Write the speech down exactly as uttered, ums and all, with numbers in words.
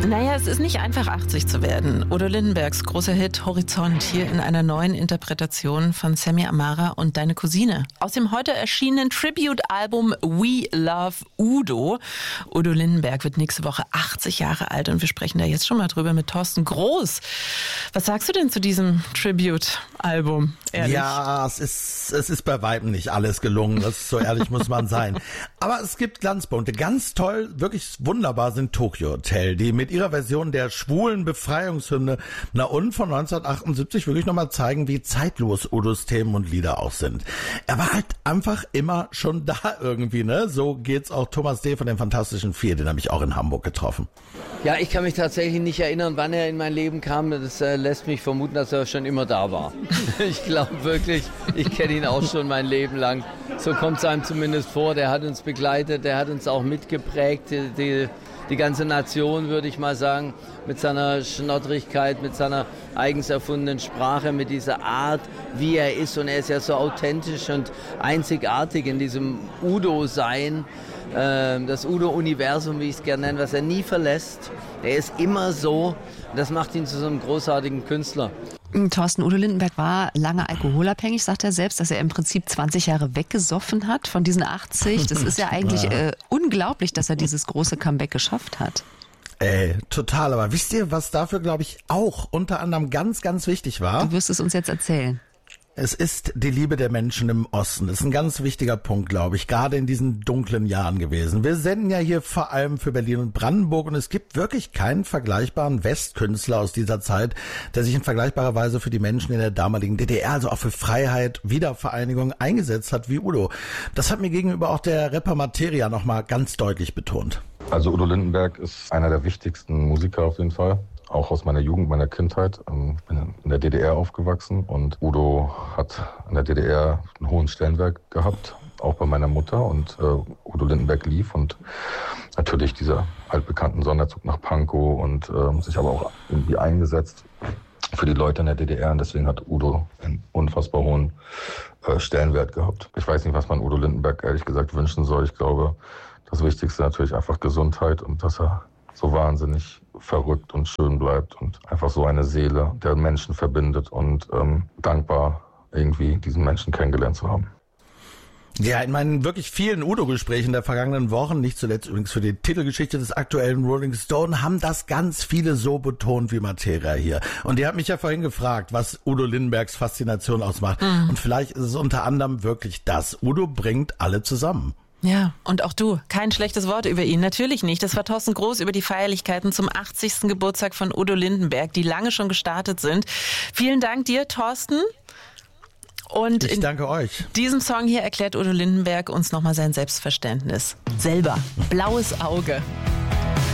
Naja, es ist nicht einfach, achtzig zu werden. Udo Lindenbergs großer Hit Horizont hier in einer neuen Interpretation von Sammy Amara und Deine Cousine. Aus dem heute erschienenen Tribute-Album We Love Udo. Udo Lindenberg wird nächste Woche achtzig Jahre alt und wir sprechen da jetzt schon mal drüber mit Thorsten Groß. Was sagst du denn zu diesem Tribute-Album? Ehrlich? Ja, es ist, es ist bei weitem nicht alles gelungen. Das, so ehrlich muss man sein. Aber es gibt Glanzpunkte. Ganz toll, wirklich wunderbar sind Tokyo Hotel, die mit ihrer Version der schwulen Befreiungshymne, na und von neunzehnhundertachtundsiebzig wirklich nochmal zeigen, wie zeitlos Udos Themen und Lieder auch sind. Er war halt einfach immer schon da irgendwie, ne? So geht's auch Thomas D. von den Fantastischen Vier, den habe ich auch in Hamburg getroffen. Ja, ich kann mich tatsächlich nicht erinnern, wann er in mein Leben kam. Das äh, lässt mich vermuten, dass er schon immer da war. Ich glaube wirklich, ich kenne ihn auch schon mein Leben lang. So kommt es einem zumindest vor. Der hat uns begleitet, der hat uns auch mitgeprägt. Die, die, die ganze Nation, würde ich mal sagen, mit seiner Schnottrigkeit, mit seiner eigens erfundenen Sprache, mit dieser Art, wie er ist. Und er ist ja so authentisch und einzigartig in diesem Udo-Sein. Das Udo-Universum, wie ich es gerne nenne, was er nie verlässt. Er ist immer so. Das macht ihn zu so einem großartigen Künstler. Thorsten, Udo Lindenberg war lange alkoholabhängig, sagt er selbst, dass er im Prinzip zwanzig Jahre weggesoffen hat von diesen achtzig. Das ist ja eigentlich ja. Äh, unglaublich, dass er dieses große Comeback geschafft hat. Ey, total. Aber wisst ihr, was dafür, glaube ich, auch unter anderem ganz, ganz wichtig war? Du wirst es uns jetzt erzählen. Es ist die Liebe der Menschen im Osten. Das ist ein ganz wichtiger Punkt, glaube ich, gerade in diesen dunklen Jahren gewesen. Wir senden ja hier vor allem für Berlin und Brandenburg und es gibt wirklich keinen vergleichbaren Westkünstler aus dieser Zeit, der sich in vergleichbarer Weise für die Menschen in der damaligen D D R, also auch für Freiheit, Wiedervereinigung eingesetzt hat wie Udo. Das hat mir gegenüber auch der Rapper Materia nochmal ganz deutlich betont. Also Udo Lindenberg ist einer der wichtigsten Musiker auf jeden Fall. Auch aus meiner Jugend, meiner Kindheit. Ich bin in der D D R aufgewachsen und Udo hat in der D D R einen hohen Stellenwert gehabt, auch bei meiner Mutter. Und äh, Udo Lindenberg lief und natürlich dieser altbekannten Sonderzug nach Pankow und äh, sich aber auch irgendwie eingesetzt für die Leute in der D D R. Und deswegen hat Udo einen unfassbar hohen äh, Stellenwert gehabt. Ich weiß nicht, was man Udo Lindenberg ehrlich gesagt wünschen soll. Ich glaube, das Wichtigste natürlich einfach Gesundheit und dass er so wahnsinnig verrückt und schön bleibt und einfach so eine Seele, der Menschen verbindet und ähm, dankbar irgendwie diesen Menschen kennengelernt zu haben. Ja, in meinen wirklich vielen Udo-Gesprächen der vergangenen Wochen, nicht zuletzt übrigens für die Titelgeschichte des aktuellen Rolling Stone, haben das ganz viele so betont wie Materia hier. Und ihr habt mich ja vorhin gefragt, was Udo Lindenbergs Faszination ausmacht. Mhm. Und vielleicht ist es unter anderem wirklich das. Udo bringt alle zusammen. Ja, und auch du, kein schlechtes Wort über ihn, natürlich nicht. Das war Thorsten Groß über die Feierlichkeiten zum achtzigsten Geburtstag von Udo Lindenberg, die lange schon gestartet sind. Vielen Dank dir, Thorsten. Und ich danke euch. In diesem Song hier erklärt Udo Lindenberg uns nochmal sein Selbstverständnis. Selber. Blaues Auge.